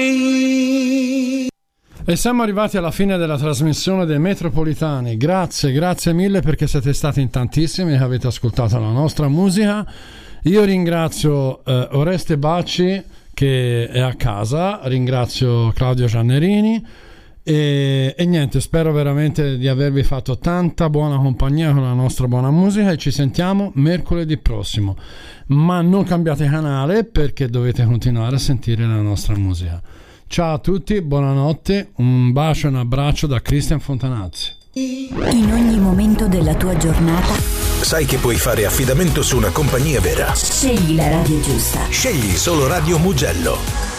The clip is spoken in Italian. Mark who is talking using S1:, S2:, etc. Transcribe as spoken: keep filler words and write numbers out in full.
S1: E siamo arrivati alla fine della trasmissione dei Metropolitani. Grazie, grazie mille perché siete stati in tantissimi che avete ascoltato la nostra musica. Io ringrazio eh, Oreste Bacci che è a casa, ringrazio Claudio Giannerini e, e niente, spero veramente di avervi fatto tanta buona compagnia con la nostra buona musica e ci sentiamo mercoledì prossimo. Ma non cambiate canale perché dovete continuare a sentire la nostra musica. Ciao a tutti, buonanotte, un bacio e un abbraccio da Cristian Fontanazzi.
S2: In ogni momento della tua giornata
S3: sai che puoi fare affidamento su una compagnia vera.
S2: Scegli la radio giusta.
S3: Scegli solo Radio Mugello.